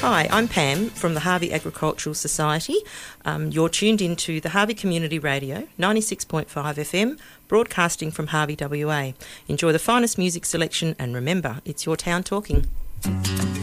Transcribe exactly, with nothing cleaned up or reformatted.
Hi, I'm Pam from the Harvey Agricultural Society. Um, you're tuned into the Harvey Community Radio, ninety-six point five F M, broadcasting from Harvey, W A. Enjoy the finest music selection and remember, it's your town talking.